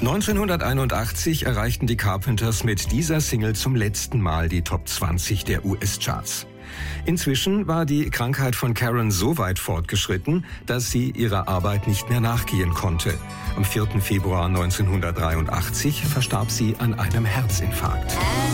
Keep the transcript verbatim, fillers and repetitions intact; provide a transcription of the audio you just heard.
neunzehnhunderteinundachtzig erreichten die Carpenters mit dieser Single zum letzten Mal die Top zwanzig der U S-Charts. Inzwischen war die Krankheit von Karen so weit fortgeschritten, dass sie ihrer Arbeit nicht mehr nachgehen konnte. Am vierten Februar neunzehnhundertdreiundachtzig verstarb sie an einem Herzinfarkt.